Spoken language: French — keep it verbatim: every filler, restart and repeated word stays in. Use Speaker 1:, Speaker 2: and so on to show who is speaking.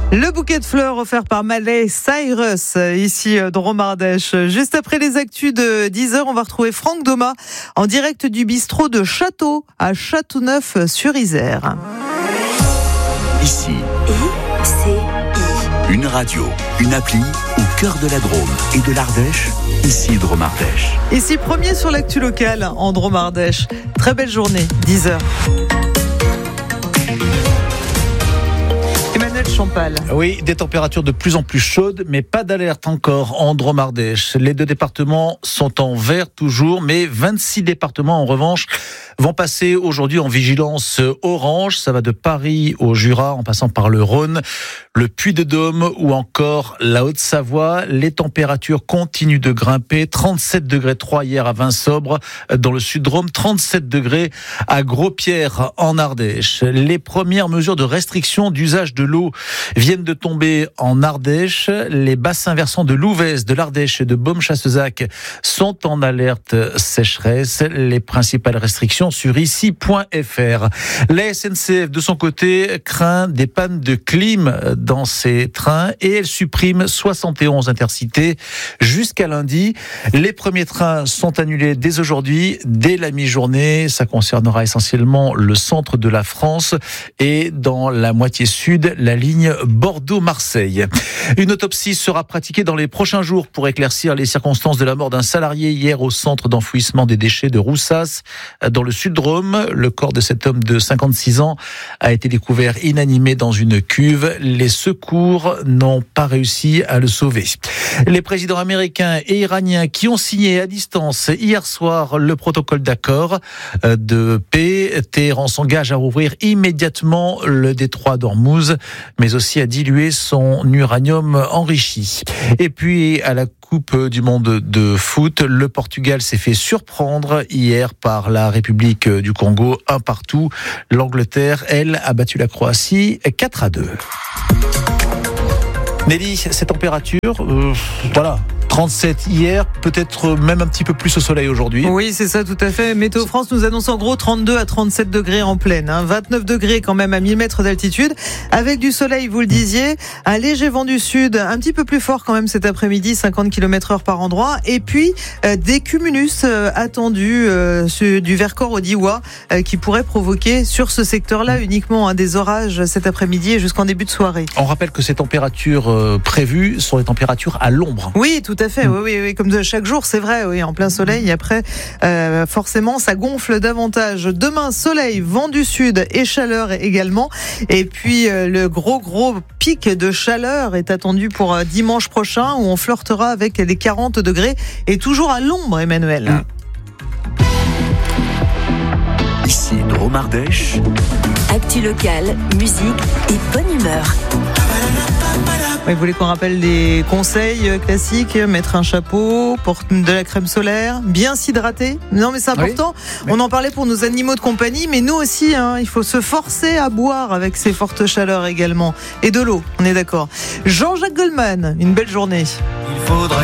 Speaker 1: Le bouquet de fleurs offert par Miley Cyrus, ici dans Ardèche. Juste après les actus de dix heures, on va retrouver Franck Doma en direct du bistrot de Château à Châteauneuf-sur-Isère.
Speaker 2: Ici,
Speaker 3: I C I.
Speaker 2: une radio, une appli au cœur de la Drôme et de l'Ardèche, ici Drôme Ardèche.
Speaker 1: Ici, premier sur l'actu locale en Drôme Ardèche. Très belle journée, dix heures. Champal.
Speaker 4: Oui, des températures de plus en plus chaudes, mais pas d'alerte encore en Drôme Ardèche. Les deux départements sont en vert toujours, mais vingt-six départements en revanche vont passer aujourd'hui en vigilance orange. Ça va de Paris au Jura, en passant par le Rhône, le Puy-de-Dôme ou encore la Haute-Savoie. Les températures continuent de grimper. trente-sept degrés trois hier à Vinsobres, dans le Sud-Drôme, trente-sept degrés à Gros-Pierre en Ardèche. Les premières mesures de restriction d'usage de l'eau viennent de tomber en Ardèche. Les bassins versants de Louvèze, de l'Ardèche et de Beaume-Chassezac sont en alerte sécheresse. Les principales restrictions sur ici point f r. La S N C F, de son côté, craint des pannes de clim dans ses trains et elle supprime soixante et onze intercités jusqu'à lundi. Les premiers trains sont annulés dès aujourd'hui, dès la mi-journée. Ça concernera essentiellement le centre de la France et dans la moitié sud, la ligne Bordeaux-Marseille. Une autopsie sera pratiquée dans les prochains jours pour éclaircir les circonstances de la mort d'un salarié hier au centre d'enfouissement des déchets de Roussas, dans le Sud-Drôme. Le corps de cet homme de cinquante-six ans a été découvert inanimé dans une cuve. Les secours n'ont pas réussi à le sauver. Les présidents américains et iraniens qui ont signé à distance hier soir le protocole d'accord de paix. Téhéran s'engage à rouvrir immédiatement le détroit d'Ormuz, mais aussi à diluer son uranium enrichi. Et puis, à la Coupe du monde de foot, le Portugal s'est fait surprendre hier par la République du Congo, un partout. L'Angleterre, elle, a battu la Croatie quatre à deux. Nelly, ces températures, euh, voilà, trente-sept hier, peut-être même un petit peu plus au soleil aujourd'hui.
Speaker 1: Oui, c'est ça, tout à fait. Météo France nous annonce en gros trente-deux à trente-sept degrés en pleine, hein. vingt-neuf degrés quand même à mille mètres d'altitude, avec du soleil, vous le disiez, un léger vent du sud, un petit peu plus fort quand même cet après-midi, cinquante kilomètres heure par endroit, et puis euh, des cumulus euh, attendus euh, du Vercors au Diois euh, qui pourraient provoquer sur ce secteur-là uniquement hein, des orages cet après-midi et jusqu'en début de soirée.
Speaker 4: On rappelle que ces températures euh, prévues sont les températures à l'ombre.
Speaker 1: Oui, tout à fait. Oui, oui, oui, comme de chaque jour, c'est vrai. Oui, en plein soleil. Et après, euh, forcément, ça gonfle davantage. Demain, soleil, vent du sud et chaleur également. Et puis, euh, le gros, gros pic de chaleur est attendu pour euh, dimanche prochain, où on flirtera avec les quarante degrés et toujours à l'ombre, Emmanuel.
Speaker 2: Mmh. Ici Drôme Ardèche.
Speaker 3: Actu locale, musique et bonne humeur.
Speaker 1: Vous voulez qu'on rappelle les conseils classiques? Mettre un chapeau, porter de la crème solaire, bien s'hydrater. Non, mais c'est important. Oui, on en parlait pour nos animaux de compagnie, mais nous aussi, hein, il faut se forcer à boire avec ces fortes chaleurs également. Et de l'eau, on est d'accord. Jean-Jacques Goldman, une belle journée. Il faudra